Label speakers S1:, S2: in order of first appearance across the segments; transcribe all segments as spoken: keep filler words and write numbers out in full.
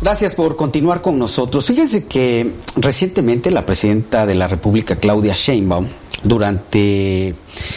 S1: Gracias por continuar con nosotros. Fíjense que recientemente la presidenta de la República, Claudia Sheinbaum, durante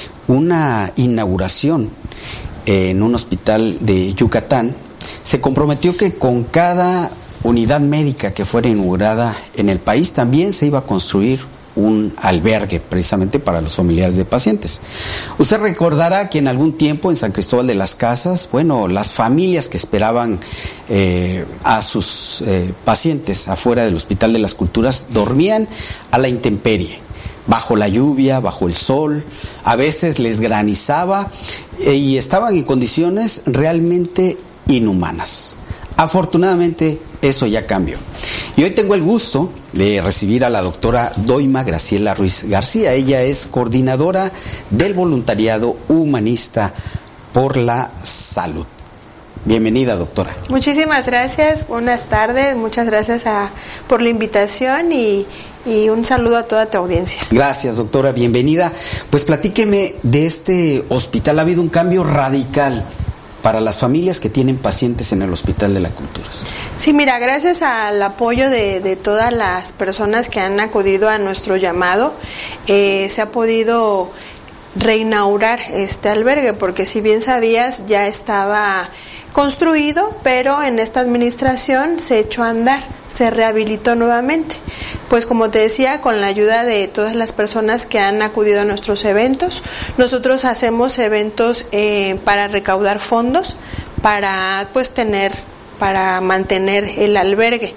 S1: una inauguración en un hospital de Yucatán, se comprometió que con cada unidad médica que fuera inaugurada en el país también se iba a construir un albergue precisamente para los familiares de pacientes. Usted recordará que en algún tiempo en San Cristóbal de las Casas, bueno, las familias que esperaban eh, a sus eh, pacientes afuera del Hospital de las Culturas dormían a la intemperie, bajo la lluvia, bajo el sol, a veces les granizaba eh, y estaban en condiciones realmente inhumanas. Afortunadamente eso ya cambió. Y hoy tengo el gusto de recibir a la doctora Doima Graciela Ruiz García. Ella es coordinadora del voluntariado humanista por la salud. Bienvenida, doctora.
S2: Muchísimas gracias, buenas tardes, muchas gracias a, por la invitación y, y un saludo a toda tu audiencia.
S1: Gracias, doctora, bienvenida. Pues platíqueme de este hospital. Ha habido un cambio radical para las familias que tienen pacientes en el Hospital de las Culturas.
S2: Sí, mira, gracias al apoyo de, de todas las personas que han acudido a nuestro llamado, eh, se ha podido reinaugurar este albergue, porque si bien sabías, ya estaba construido, pero en esta administración se echó a andar, se rehabilitó nuevamente. Pues como te decía, con la ayuda de todas las personas que han acudido a nuestros eventos, nosotros hacemos eventos eh, para recaudar fondos, para pues tener, para mantener el albergue.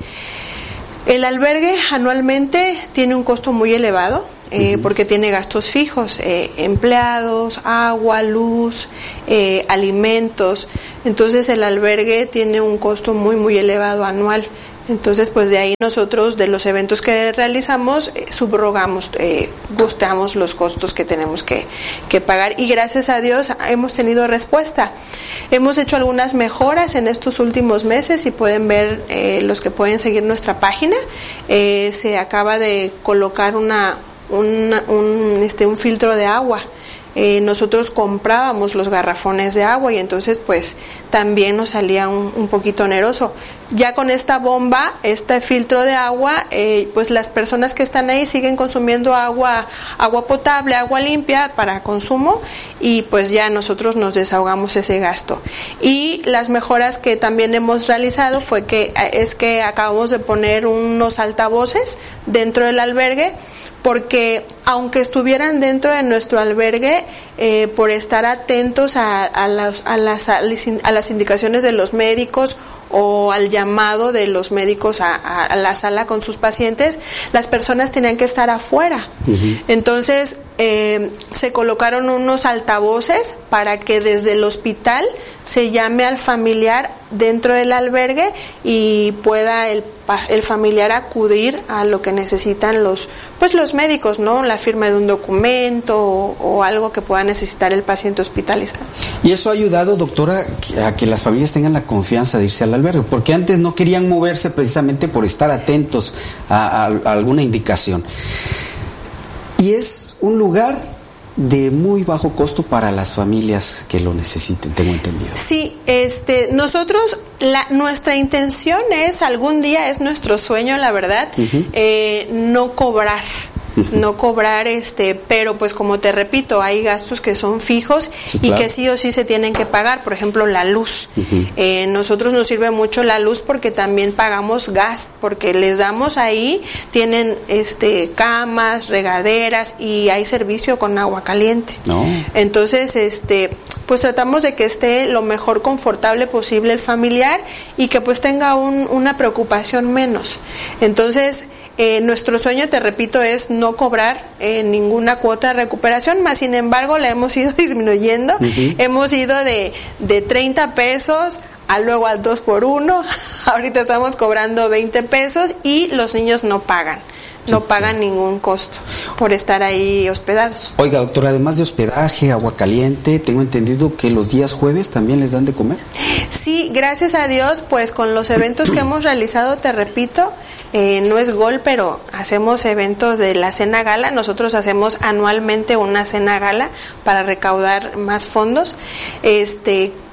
S2: El albergue anualmente tiene un costo muy elevado, eh, uh-huh. porque tiene gastos fijos, eh, empleados, agua, luz, eh, alimentos. Entonces el albergue tiene un costo muy, muy elevado anual. Entonces, pues de ahí nosotros, de los eventos que realizamos, eh, subrogamos, eh, gustamos los costos que tenemos que, que pagar, y gracias a Dios hemos tenido respuesta. Hemos hecho algunas mejoras en estos últimos meses, y pueden ver eh, los que pueden seguir nuestra página. Eh, se acaba de colocar una, una un, este, un filtro de agua. Eh, nosotros comprábamos los garrafones de agua y entonces pues también nos salía un, un poquito oneroso. Ya con esta bomba, este filtro de agua, eh, pues las personas que están ahí siguen consumiendo agua, agua potable, agua limpia para consumo, y pues ya nosotros nos desahogamos ese gasto. Y las mejoras que también hemos realizado fue que es que acabamos de poner unos altavoces dentro del albergue, porque aunque estuvieran dentro de nuestro albergue, eh, por estar atentos a, a, las, a, las, a las indicaciones de los médicos o al llamado de los médicos a, a, a la sala con sus pacientes, las personas tenían que estar afuera. Uh-huh. Entonces, eh, se colocaron unos altavoces para que desde el hospital se llame al familiar dentro del albergue y pueda el, el familiar acudir a lo que necesitan los pues los médicos, ¿no? La firma de un documento o, o algo que pueda necesitar el paciente hospitalizado.
S1: Y eso ha ayudado, doctora, a que las familias tengan la confianza de irse al albergue, porque antes no querían moverse precisamente por estar atentos a, a, a alguna indicación. Y es un lugar de muy bajo costo para las familias que lo necesiten, tengo entendido.
S2: Sí, este, nosotros, la, nuestra intención es, algún día es nuestro sueño, la verdad, uh-huh. eh, no cobrar. Uh-huh. No cobrar, este, pero pues como te repito, hay gastos que son fijos, sí, claro, y que sí o sí se tienen que pagar. Por ejemplo, la luz. Uh-huh. Eh, nosotros nos sirve mucho la luz porque también pagamos gas, porque les damos ahí, tienen este camas, regaderas y hay servicio con agua caliente. No. Entonces, este, pues tratamos de que esté lo mejor confortable posible el familiar y que pues tenga un, una preocupación menos. Entonces, Eh, nuestro sueño, te repito, es no cobrar eh, ninguna cuota de recuperación, más sin embargo la hemos ido disminuyendo. Uh-huh. Hemos ido de, de treinta pesos a luego al dos por uno, ahorita estamos cobrando veinte pesos y los niños no pagan. No sí, pagan sí. ningún costo por estar ahí hospedados.
S1: Oiga, doctora, además de hospedaje, agua caliente, tengo entendido que los días jueves también les dan de comer.
S2: Sí, gracias a Dios, pues con los eventos que hemos realizado, te repito, eh, no es gol, pero hacemos eventos de la cena gala. Nosotros hacemos anualmente una cena gala para recaudar más fondos. Este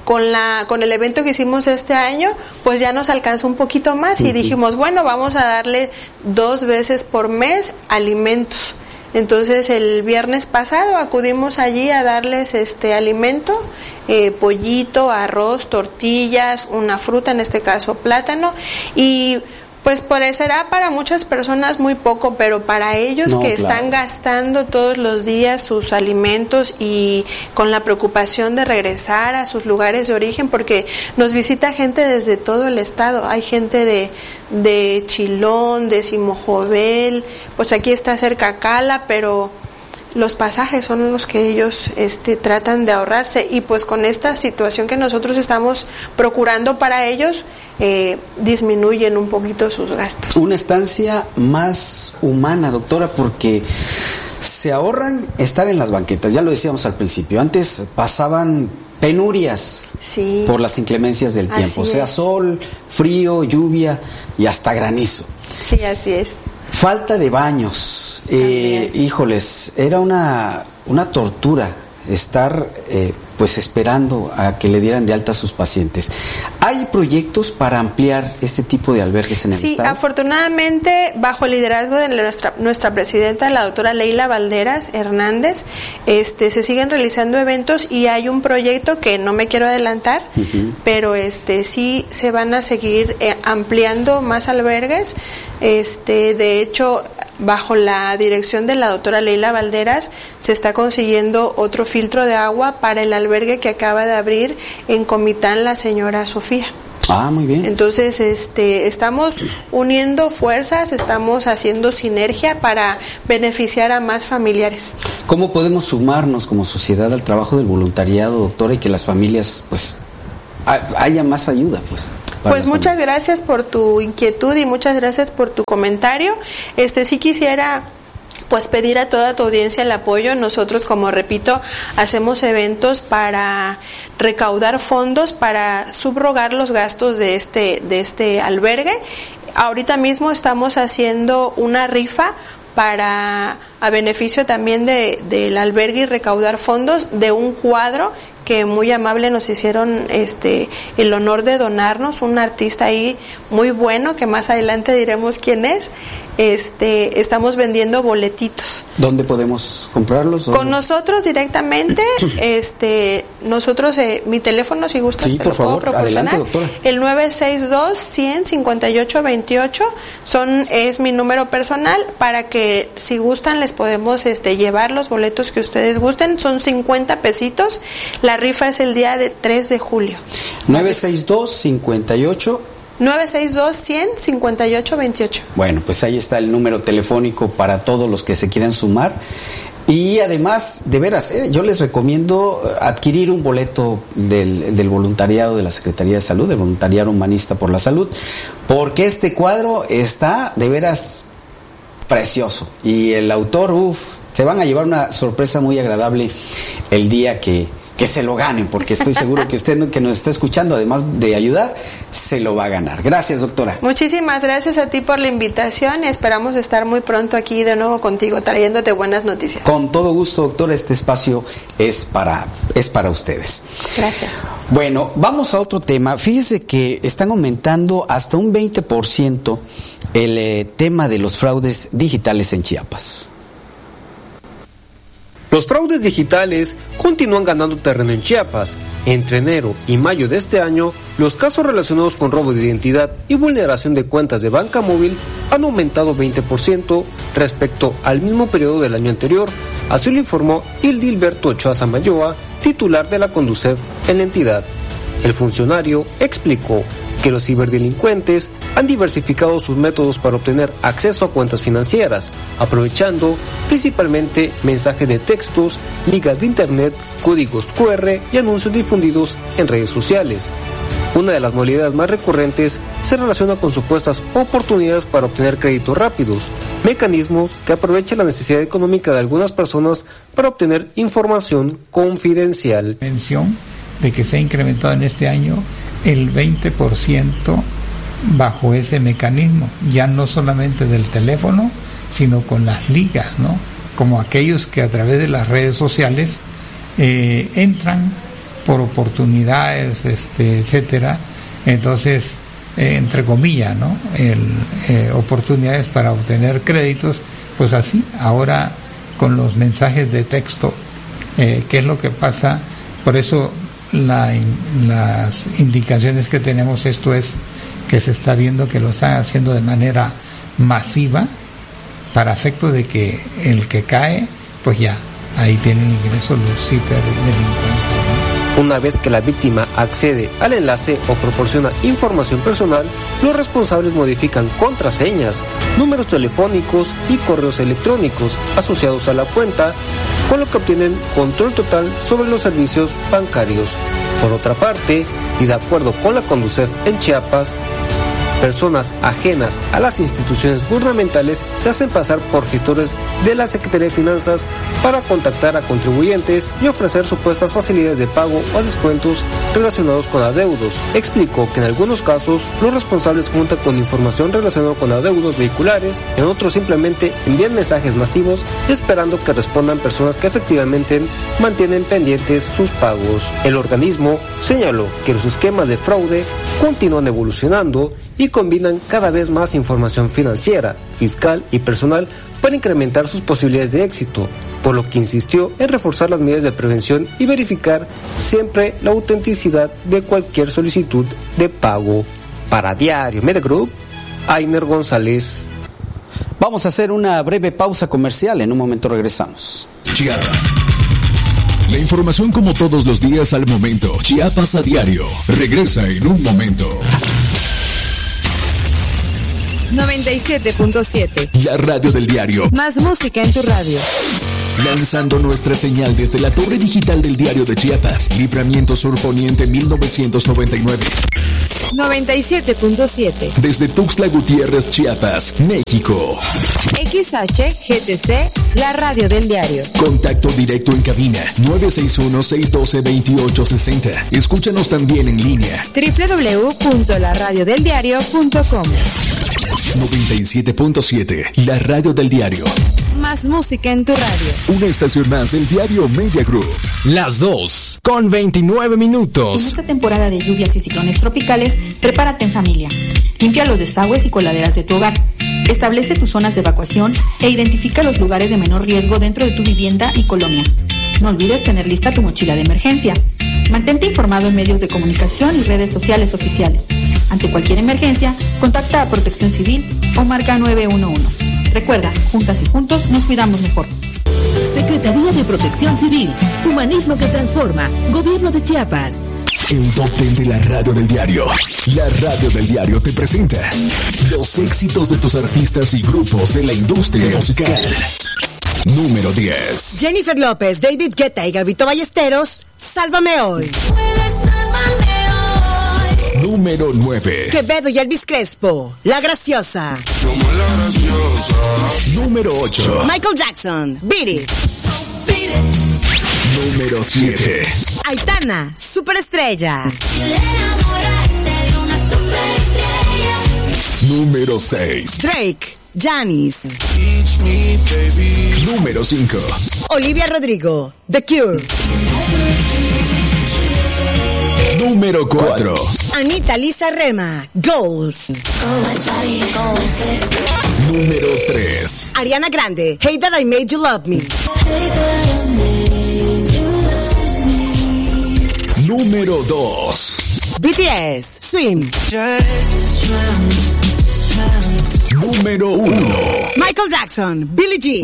S2: con la con el evento que hicimos este año, pues ya nos alcanzó un poquito más, uh-huh. y dijimos, bueno, vamos a darle dos veces por mes alimentos. Entonces el viernes pasado acudimos allí a darles este alimento, eh, pollito, arroz, tortillas, una fruta, en este caso plátano, y pues parecerá para muchas personas muy poco, pero para ellos no, que claro. están gastando todos los días sus alimentos y con la preocupación de regresar a sus lugares de origen, porque nos visita gente desde todo el estado, hay gente de de Chilón, de Simojovel, pues aquí está cerca Cala, pero los pasajes son los que ellos este, tratan de ahorrarse, y pues con esta situación que nosotros estamos procurando para ellos, eh, disminuyen un poquito sus gastos.
S1: Una estancia más humana, doctora, porque se ahorran estar en las banquetas, ya lo decíamos al principio, antes pasaban penurias
S2: sí.
S1: por las inclemencias del tiempo,
S2: así
S1: sea
S2: es.
S1: sol, frío, lluvia y hasta granizo.
S2: Sí, así es.
S1: Falta de baños, eh, híjoles, era una, una tortura estar eh, pues esperando a que le dieran de alta a sus pacientes. ¿Hay proyectos para ampliar este tipo de albergues en el
S2: sí,
S1: estado?
S2: Sí, afortunadamente, bajo el liderazgo de nuestra, nuestra presidenta, la doctora Leila Valderas Hernández, este, se siguen realizando eventos, y hay un proyecto que no me quiero adelantar, uh-huh. pero este sí se van a seguir eh, ampliando más albergues. Este, de hecho, bajo la dirección de la doctora Leila Valderas, se está consiguiendo otro filtro de agua para el albergue que acaba de abrir en Comitán la señora Sofía.
S1: Ah, muy bien.
S2: Entonces, este, estamos uniendo fuerzas, estamos haciendo sinergia para beneficiar a más familiares.
S1: ¿Cómo podemos sumarnos como sociedad al trabajo del voluntariado, doctora, y que las familias, pues, haya más ayuda, pues?
S2: Pues muchas familias. Gracias por tu inquietud y muchas gracias por tu comentario. Este, sí quisiera pues pedir a toda tu audiencia el apoyo. Nosotros, como repito, hacemos eventos para recaudar fondos para subrogar los gastos de este de este albergue. Ahorita mismo estamos haciendo una rifa para a beneficio también de del albergue y recaudar fondos de un cuadro que muy amable nos hicieron este el honor de donarnos, un artista ahí muy bueno que más adelante diremos quién es. Este, estamos vendiendo boletitos.
S1: ¿Dónde podemos comprarlos? ¿Dónde?
S2: Con nosotros directamente, este, nosotros, eh, mi teléfono, si gustas,
S1: sí,
S2: te
S1: por
S2: lo
S1: favor,
S2: puedo proporcionar.
S1: Adelante, doctora.
S2: El nueve seis dos, cien, cincuenta y ocho veintiocho son, es mi número personal, para que si gustan les podemos este, llevar los boletos que ustedes gusten. Son cincuenta pesitos. La rifa es el día de tres de julio.
S1: nueve seis dos, cincuenta y ocho
S2: nueve seis dos, cien, cincuenta y ocho veintiocho.
S1: Bueno, pues ahí está el número telefónico para todos los que se quieran sumar. Y además, de veras, eh, yo les recomiendo adquirir un boleto del, del voluntariado de la Secretaría de Salud, del Voluntariado Humanista por la Salud, porque este cuadro está de veras precioso. Y el autor, uff, se van a llevar una sorpresa muy agradable el día que... que se lo ganen, porque estoy seguro que usted que nos está escuchando, además de ayudar, se lo va a ganar. Gracias, doctora.
S2: Muchísimas gracias a ti por la invitación y esperamos estar muy pronto aquí de nuevo contigo, trayéndote buenas noticias.
S1: Con todo gusto, doctora, este espacio es para, es para ustedes.
S2: Gracias.
S1: Bueno, vamos a otro tema. Fíjese que están aumentando hasta un veinte por ciento el eh, tema de los fraudes digitales en Chiapas.
S3: Los fraudes digitales continúan ganando terreno en Chiapas. Entre enero y mayo de este año, los casos relacionados con robo de identidad y vulneración de cuentas de banca móvil han aumentado veinte por ciento respecto al mismo periodo del año anterior. Así lo informó Hildilberto Ochoa Samayoa, titular de la Conducef en la entidad. El funcionario explicó que los ciberdelincuentes han diversificado sus métodos para obtener acceso a cuentas financieras, aprovechando principalmente mensajes de textos, ligas de internet, códigos cu erre y anuncios difundidos en redes sociales. Una de las modalidades más recurrentes se relaciona con supuestas oportunidades para obtener créditos rápidos, mecanismos que aprovechan la necesidad económica de algunas personas para obtener información confidencial.
S4: Mención de que se ha incrementado en este año el veinte por ciento bajo ese mecanismo, ya no solamente del teléfono, sino con las ligas, ¿no? Como aquellos que a través de las redes sociales eh, entran por oportunidades, este, etcétera. Entonces, eh, entre comillas, ¿no? El, eh, oportunidades para obtener créditos, pues así, ahora con los mensajes de texto, eh, ¿qué es lo que pasa? Por eso la, las indicaciones que tenemos, esto es que se está viendo que lo están haciendo de manera masiva para efecto de que el que cae, pues ya, ahí tienen ingresos los ciberdelincuentes, ¿no?
S3: Una vez que la víctima accede al enlace o proporciona información personal, los responsables modifican contraseñas, números telefónicos y correos electrónicos asociados a la cuenta, con lo que obtienen control total sobre los servicios bancarios. Por otra parte, y de acuerdo con la Conducef en Chiapas, personas ajenas a las instituciones gubernamentales se hacen pasar por gestores de la Secretaría de Finanzas para contactar a contribuyentes y ofrecer supuestas facilidades de pago o descuentos relacionados con adeudos. Explicó que en algunos casos los responsables cuentan con información relacionada con adeudos vehiculares, en otros simplemente envían mensajes masivos esperando que respondan personas que efectivamente mantienen pendientes sus pagos. El organismo señaló que los esquemas de fraude continúan evolucionando y combinan cada vez más información financiera, fiscal y personal para incrementar sus posibilidades de éxito, por lo que insistió en reforzar las medidas de prevención y verificar siempre la autenticidad de cualquier solicitud de pago. Para Diario Media Group, Ainer González.
S1: Vamos a hacer una breve pausa comercial, en un momento regresamos.
S5: Chiapas. La información como todos los días al momento. Chiapas a diario. Regresa en un momento.
S6: noventa y siete punto siete.
S5: La radio del diario.
S6: Más música en tu radio.
S5: Lanzando nuestra señal desde la torre digital del Diario de Chiapas. Libramiento Sur Poniente mil novecientos noventa y nueve.
S6: noventa y siete punto siete.
S5: Desde Tuxtla Gutiérrez, Chiapas, México.
S6: X H G T C, la radio del diario.
S5: Contacto directo en cabina nueve seis uno, seis uno dos, dos ocho seis cero. Escúchanos también en línea.
S6: doble u doble u doble u punto la radio del diario punto com.
S5: noventa y siete punto siete, la radio del diario.
S6: Más música en tu radio.
S5: Una estación más del Diario Media Group.
S7: Las dos, con veintinueve minutos.
S8: En esta temporada de lluvias y ciclones tropicales, prepárate en familia. Limpia los desagües y coladeras de tu hogar. Establece tus zonas de evacuación e identifica los lugares de menor riesgo dentro de tu vivienda y colonia. No olvides tener lista tu mochila de emergencia. Mantente informado en medios de comunicación y redes sociales oficiales. Ante cualquier emergencia, contacta a Protección Civil o marca nueve uno uno. Recuerda, juntas y juntos nos cuidamos mejor.
S9: Secretaría de Protección Civil, humanismo que transforma, Gobierno de Chiapas.
S5: El top ten de la radio del diario. La radio del diario te presenta los éxitos de tus artistas y grupos de la industria musical. Número diez.
S9: Jennifer López, David Guetta y Gabito Ballesteros, Sálvame Hoy.
S5: Número nueve.
S9: Quevedo y Elvis Crespo, La Graciosa.
S10: Como la graciosa.
S5: Número ocho.
S9: Michael Jackson, Beat It.
S5: Número siete.
S9: Aitana, Superestrella.
S5: Número seis.
S9: Drake, Janis.
S5: Número cinco.
S9: Olivia Rodrigo, The Cure.
S5: Número cuatro.
S9: Anita Lisa Rema, Goals.
S5: Número tres.
S9: Ariana Grande, Hey That I Made You Love Me.
S5: Número dos.
S9: B T S, Swim.
S5: Número uno.
S9: Michael Jackson, Billie Jean.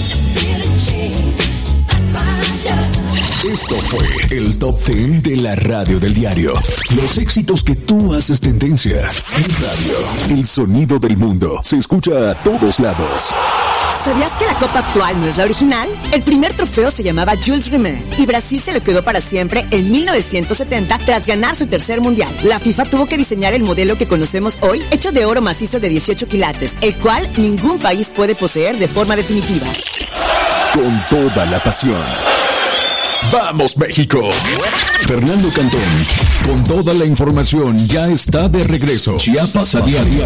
S5: Esto fue el Top diez de la radio del diario. Los éxitos que tú haces tendencia. En radio, el sonido del mundo se escucha a todos lados.
S9: ¿Sabías que la copa actual no es la original? El primer trofeo se llamaba Jules Rimet y Brasil se lo quedó para siempre en mil novecientos setenta tras ganar su tercer mundial. La FIFA tuvo que diseñar el modelo que conocemos hoy, hecho de oro macizo de dieciocho quilates, el cual ningún país puede poseer de forma definitiva.
S5: Con toda la pasión. ¡Vamos, México! Fernando Cantón, con toda la información, ya está de regreso. Chiapas a diario.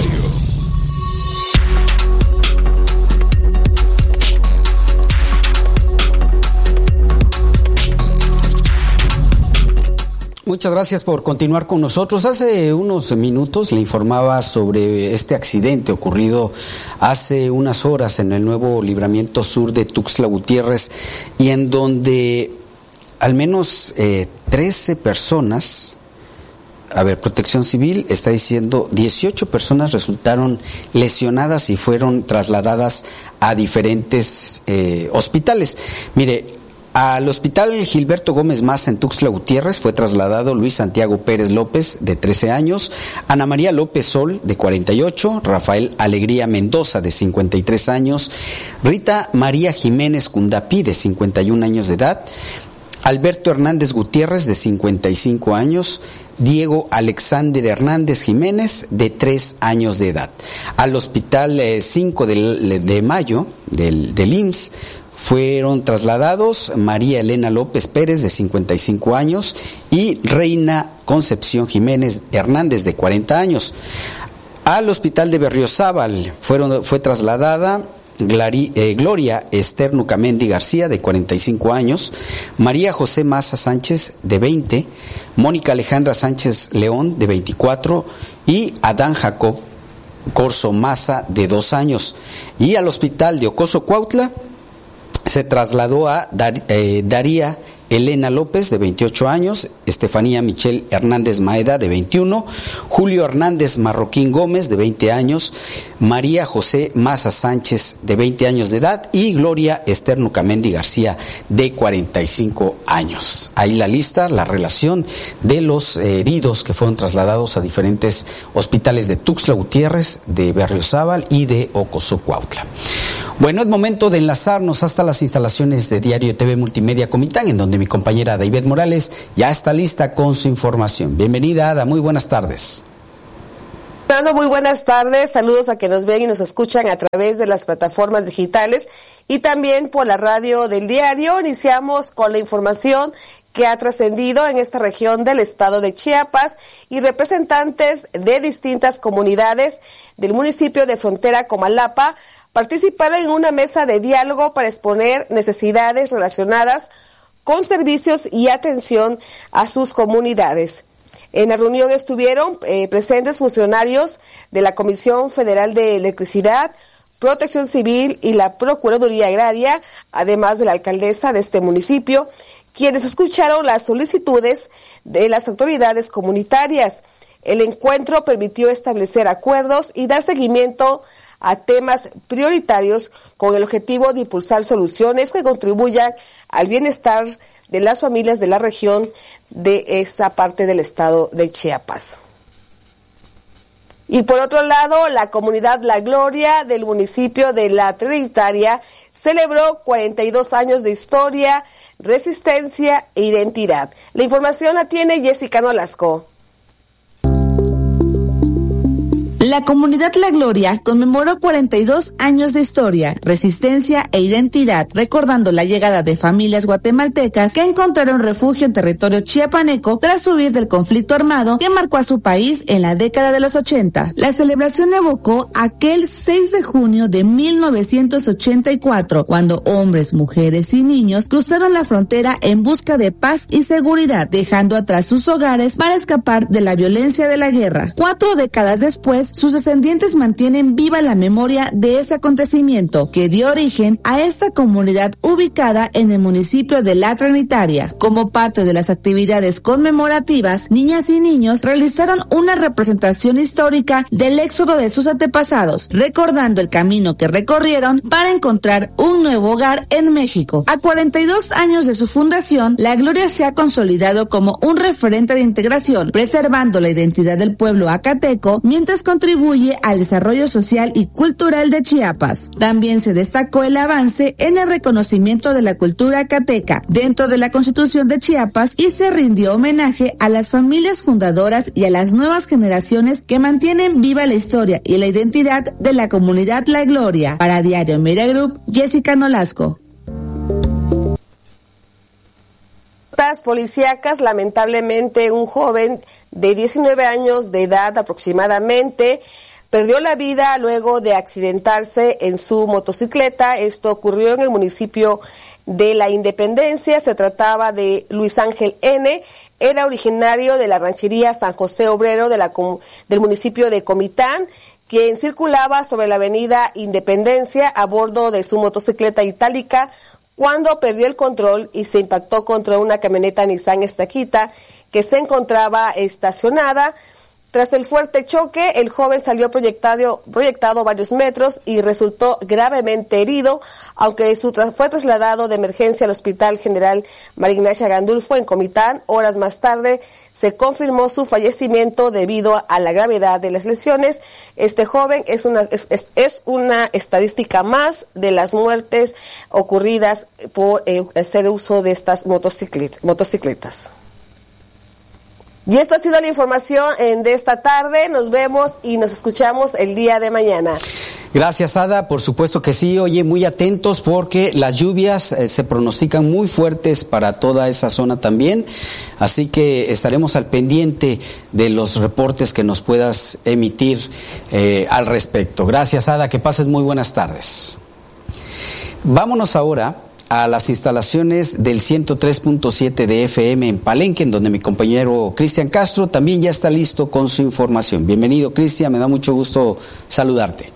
S1: muchas gracias por continuar con nosotros. Hace unos minutos le informaba sobre este accidente ocurrido hace unas horas en el nuevo libramiento sur de Tuxtla Gutiérrez y en donde al menos eh, trece personas, a ver, Protección Civil está diciendo dieciocho personas resultaron lesionadas y fueron trasladadas a diferentes eh, hospitales. Mire, al hospital Gilberto Gómez Maza en Tuxtla Gutiérrez fue trasladado Luis Santiago Pérez López, de trece años, Ana María López Sol, de cuarenta y ocho, Rafael Alegría Mendoza, de cincuenta y tres años, Rita María Jiménez Cundapí, de cincuenta y un años de edad, Alberto Hernández Gutiérrez, de cincuenta y cinco años, Diego Alexander Hernández Jiménez, de tres años de edad. Al hospital eh, cinco de, de mayo del, del I M S S fueron trasladados María Elena López Pérez, de cincuenta y cinco años, y Reina Concepción Jiménez Hernández, de cuarenta años. Al hospital de Berriozábal fueron, fue trasladada Glari, eh, Gloria Esther Nucamendi García, de cuarenta y cinco años, María José Maza Sánchez, de veinte, Mónica Alejandra Sánchez León, de veinticuatro, y Adán Jacob Corso Maza, de dos años. Y al hospital de Ocoso Cuautla se trasladó a Dar, eh, Daría Elena López, de veintiocho años, Estefanía Michelle Hernández Maeda, de veintiuno, Julio Hernández Marroquín Gómez, de veinte años, María José Maza Sánchez, de veinte años de edad, y Gloria Esther Nucamendi García, de cuarenta y cinco años. Ahí la lista, la relación de los heridos que fueron trasladados a diferentes hospitales de Tuxtla Gutiérrez, de Berriozábal y de Ocoso Cuautla. Bueno, es momento de enlazarnos hasta las instalaciones de Diario T V Multimedia Comitán, en donde mi compañera David Morales ya está lista con su información. Bienvenida, Ada, muy buenas tardes.
S11: Fernando, muy buenas tardes. Saludos a quienes nos ven y nos escuchan a través de las plataformas digitales y también por la radio del diario. Iniciamos con la información que ha trascendido en esta región del estado de Chiapas y representantes de distintas comunidades del municipio de Frontera Comalapa participaron en una mesa de diálogo para exponer necesidades relacionadas con servicios y atención a sus comunidades. En la reunión estuvieron eh, presentes funcionarios de la Comisión Federal de Electricidad, Protección Civil y la Procuraduría Agraria, además de la alcaldesa de este municipio, quienes escucharon las solicitudes de las autoridades comunitarias. El encuentro permitió establecer acuerdos y dar seguimiento a temas prioritarios con el objetivo de impulsar soluciones que contribuyan al bienestar de las familias de la región de esta parte del estado de Chiapas. Y por otro lado, la comunidad La Gloria del municipio de La Trinitaria celebró cuarenta y dos años de historia, resistencia e identidad. La información la tiene Jessica Nolasco.
S8: La comunidad La Gloria conmemoró cuarenta y dos años de historia, resistencia e identidad, recordando la llegada de familias guatemaltecas que encontraron refugio en territorio chiapaneco tras huir del conflicto armado que marcó a su país en la década de los ochenta. La celebración evocó aquel seis de junio de mil novecientos ochenta y cuatro, cuando hombres, mujeres y niños cruzaron la frontera en busca de paz y seguridad, dejando atrás sus hogares para escapar de la violencia de la guerra. Cuatro décadas después, sus descendientes mantienen viva la memoria de ese acontecimiento que dio origen a esta comunidad ubicada en el municipio de La Trinitaria. Como parte de las actividades conmemorativas, niñas y niños realizaron una representación histórica del éxodo de sus antepasados, recordando el camino que recorrieron para encontrar un nuevo hogar en México. A cuarenta y dos años de su fundación, La Gloria se ha consolidado como un referente de integración, preservando la identidad del pueblo acateco mientras contribuye al desarrollo social y cultural de Chiapas. También se destacó el avance en el reconocimiento de la cultura acateca dentro de la Constitución de Chiapas y se rindió homenaje a las familias fundadoras y a las nuevas generaciones que mantienen viva la historia y la identidad de la comunidad La Gloria. Para Diario Media Group, Jessica Nolasco.
S11: Policíacas, lamentablemente un joven de diecinueve años de edad aproximadamente perdió la vida luego de accidentarse en su motocicleta. Esto ocurrió en el municipio de La Independencia. Se trataba de Luis Ángel N. era originario de la ranchería San José Obrero de la, del municipio de Comitán, quien circulaba sobre la avenida Independencia a bordo de su motocicleta itálica cuando perdió el control y se impactó contra una camioneta Nissan Estaquita que se encontraba estacionada. Tras el fuerte choque, el joven salió proyectado, proyectado varios metros y resultó gravemente herido, aunque su tra- fue trasladado de emergencia al Hospital General María Ignacia Gandulfo en Comitán. Horas más tarde se confirmó su fallecimiento debido a la gravedad de las lesiones. Este joven es una, es, es, es una estadística más de las muertes ocurridas por eh, hacer uso de estas motociclet- motocicletas. Y esto ha sido la información de esta tarde. Nos vemos y nos escuchamos el día de mañana.
S1: Gracias, Ada. Por supuesto que sí. Oye, muy atentos porque las lluvias eh, se pronostican muy fuertes para toda esa zona también. Así que estaremos al pendiente de los reportes que nos puedas emitir eh, al respecto. Gracias, Ada. Que pases muy buenas tardes. Vámonos ahora a las instalaciones del ciento tres punto siete de F M en Palenque, en donde mi compañero Cristian Castro también ya está listo con su información. Bienvenido, Cristian, me da mucho gusto saludarte.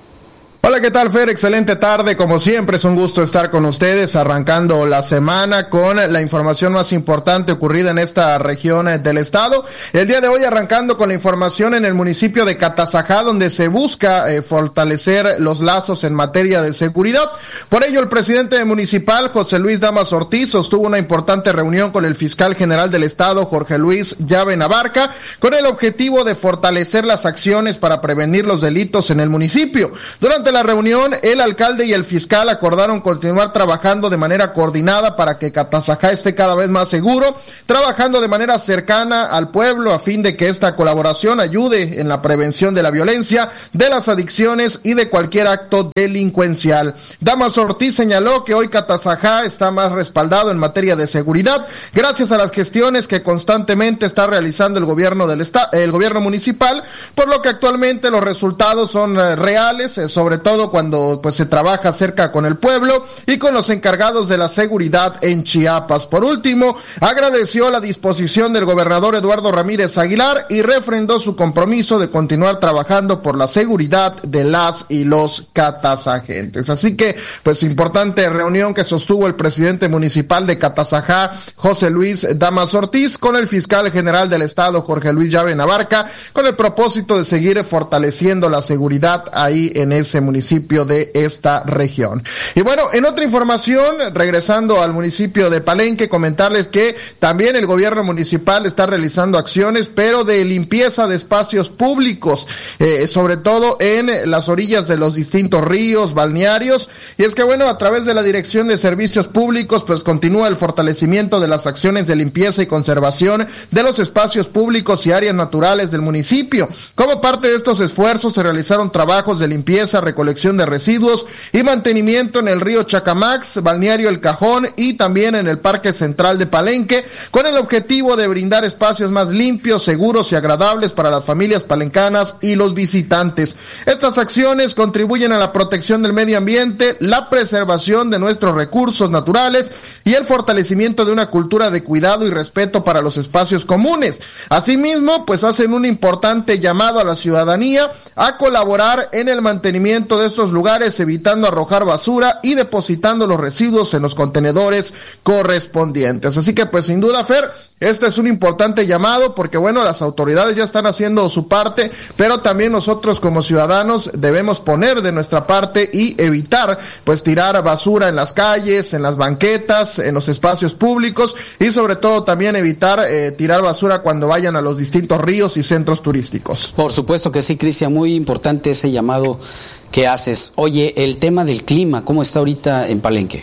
S12: Hola, ¿qué tal, Fer? Excelente tarde, como siempre es un gusto estar con ustedes, arrancando la semana con la información más importante ocurrida en esta región del estado. El día de hoy arrancando con la información en el municipio de Catazajá, donde se busca eh, fortalecer los lazos en materia de seguridad. Por ello, el presidente municipal, José Luis Damas Ortiz, sostuvo una importante reunión con el fiscal general del estado, Jorge Luis Llave Navarca, con el objetivo de fortalecer las acciones para prevenir los delitos en el municipio. Durante la reunión, el alcalde y el fiscal acordaron continuar trabajando de manera coordinada para que Catazajá esté cada vez más seguro, trabajando de manera cercana al pueblo a fin de que esta colaboración ayude en la prevención de la violencia, de las adicciones y de cualquier acto delincuencial. Damas Ortiz señaló que hoy Catazajá está más respaldado en materia de seguridad gracias a las gestiones que constantemente está realizando el gobierno del esta- el gobierno municipal, por lo que actualmente los resultados son eh, reales, eh, sobre todo cuando pues se trabaja cerca con el pueblo y con los encargados de la seguridad en Chiapas. Por último, agradeció la disposición del gobernador Eduardo Ramírez Aguilar y refrendó su compromiso de continuar trabajando por la seguridad de las y los catazajenses. Así que, pues, importante reunión que sostuvo el presidente municipal de Catazajá, José Luis Damas Ortiz, con el fiscal general del estado, Jorge Luis Llave Navarca, con el propósito de seguir fortaleciendo la seguridad ahí en ese municipio de esta región. Y bueno, en otra información, regresando al municipio de Palenque, comentarles que también el gobierno municipal está realizando acciones, pero de limpieza de espacios públicos, eh, sobre todo en las orillas de los distintos ríos, balnearios. Y es que bueno, a través de la Dirección de Servicios Públicos, pues continúa el fortalecimiento de las acciones de limpieza y conservación de los espacios públicos y áreas naturales del municipio. Como parte de estos esfuerzos se realizaron trabajos de limpieza, recolección de residuos y mantenimiento en el río Chacamax, balneario El Cajón y también en el Parque Central de Palenque, con el objetivo de brindar espacios más limpios, seguros y agradables para las familias palencanas y los visitantes. Estas acciones contribuyen a la protección del medio ambiente, la preservación de nuestros recursos naturales y el fortalecimiento de una cultura de cuidado y respeto para los espacios comunes. Asimismo, pues hacen un importante llamado a la ciudadanía a colaborar en el mantenimiento de estos lugares, evitando arrojar basura y depositando los residuos en los contenedores correspondientes. Así que pues sin duda, Fer, este es un importante llamado porque bueno, las autoridades ya están haciendo su parte, pero también nosotros como ciudadanos debemos poner de nuestra parte y evitar pues tirar basura en las calles, en las banquetas, en los espacios públicos y sobre todo también evitar eh, tirar basura cuando vayan a los distintos ríos y centros turísticos.
S1: Por supuesto que sí, Cristian, muy importante ese llamado que haces. Oye, el tema del clima, ¿cómo está ahorita en Palenque?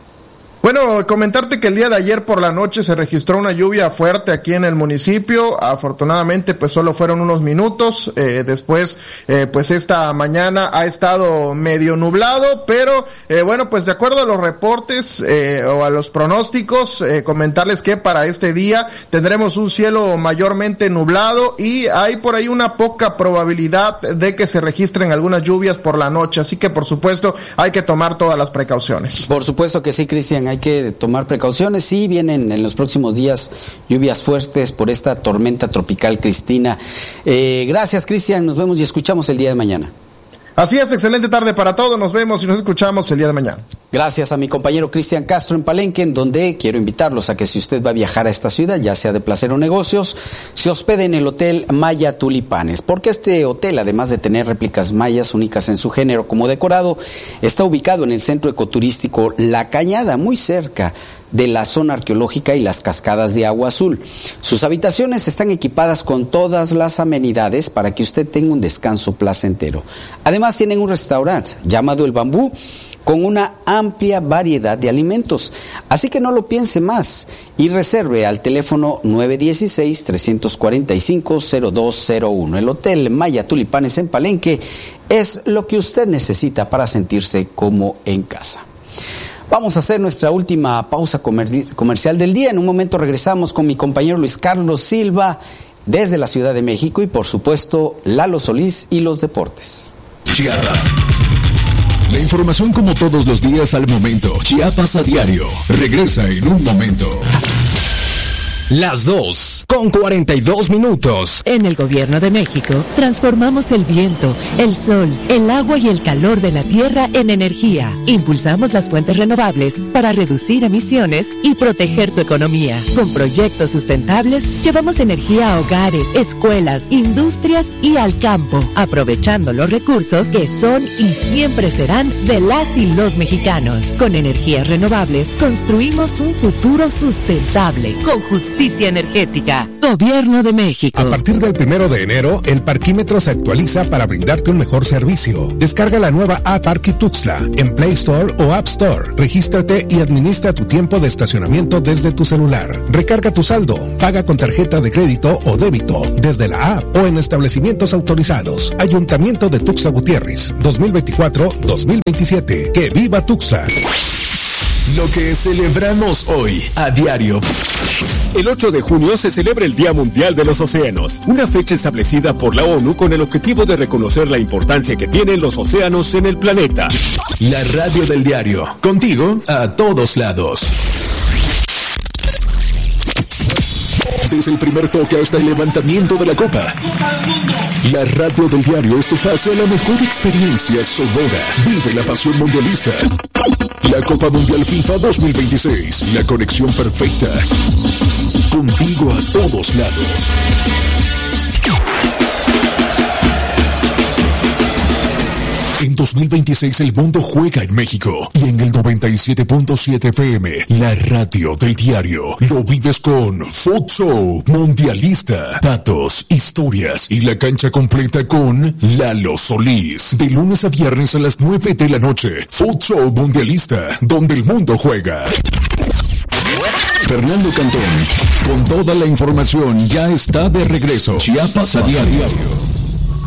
S12: Bueno, comentarte que el día de ayer por la noche se registró una lluvia fuerte aquí en el municipio. Afortunadamente, pues solo fueron unos minutos. Eh, después, eh, pues esta mañana ha estado medio nublado, pero eh, bueno, pues de acuerdo a los reportes eh, o a los pronósticos, eh, comentarles que para este día tendremos un cielo mayormente nublado y hay por ahí una poca probabilidad de que se registren algunas lluvias por la noche. Así que, por supuesto, hay que tomar todas las precauciones.
S1: Por supuesto que sí, Cristian. hay que tomar precauciones. Sí, vienen en los próximos días lluvias fuertes por esta tormenta tropical Cristina. Eh, gracias, Cristian, nos vemos y escuchamos el día de mañana.
S12: Así es, excelente tarde para todos, nos vemos y nos escuchamos el día de mañana.
S1: Gracias a mi compañero Cristian Castro en Palenque, en donde quiero invitarlos a que si usted va a viajar a esta ciudad, ya sea de placer o negocios, se hospede en el Hotel Maya Tulipanes, porque este hotel, además de tener réplicas mayas únicas en su género como decorado, está ubicado en el centro ecoturístico La Cañada, muy cerca de la zona arqueológica y las cascadas de agua azul. Sus habitaciones están equipadas con todas las amenidades para que usted tenga un descanso placentero. Además tienen un restaurante llamado El Bambú con una amplia variedad de alimentos. Así que no lo piense más y reserve al teléfono nueve uno seis, tres cuatro cinco, cero dos cero uno. El Hotel Maya Tulipanes en Palenque es lo que usted necesita para sentirse como en casa. Vamos a hacer nuestra última pausa comer- comercial del día. En un momento regresamos con mi compañero Luis Carlos Silva desde la Ciudad de México y, por supuesto, Lalo Solís y los deportes.
S5: Chiapas. La información como todos los días al momento. Chiapas a diario. Regresa en un momento.
S7: Las dos, con cuarenta y dos minutos.
S13: En el Gobierno de México, transformamos el viento, el sol, el agua y el calor de la tierra en energía. Impulsamos las fuentes renovables para reducir emisiones y proteger tu economía. Con proyectos sustentables, llevamos energía a hogares, escuelas, industrias y al campo, aprovechando los recursos que son y siempre serán de las y los mexicanos. Con energías renovables, construimos un futuro sustentable, con justicia energética. Gobierno de México.
S14: A partir del primero de enero, el parquímetro se actualiza para brindarte un mejor servicio. Descarga la nueva app Parqui Tuxtla en Play Store o App Store. Regístrate y administra tu tiempo de estacionamiento desde tu celular. Recarga tu saldo, paga con tarjeta de crédito o débito desde la app o en establecimientos autorizados. Ayuntamiento de Tuxtla Gutiérrez, dos mil veinticuatro a dos mil veintisiete. ¡Que viva Tuxtla!
S5: Lo que celebramos hoy a diario.
S15: El ocho de junio se celebra el Día Mundial de los Océanos, una fecha establecida por la ONU con el objetivo de reconocer la importancia que tienen los océanos en el planeta.
S5: La radio del diario, contigo a todos lados. Desde el primer toque hasta el levantamiento de la copa. La radio del diario es tu pase a la mejor experiencia sonora. Vive la pasión mundialista. La Copa Mundial FIFA dos mil veintiséis. La conexión perfecta. Contigo a todos lados. En dos mil veintiséis el mundo juega en México y en el noventa y siete punto siete F M, la radio del diario, lo vives con Food Show Mundialista, datos, historias y la cancha completa con Lalo Solís. De lunes a viernes a las nueve de la noche, Food Show Mundialista, donde el mundo juega. Fernando Cantón, con toda la información, ya está de regreso. Chiapas a diario.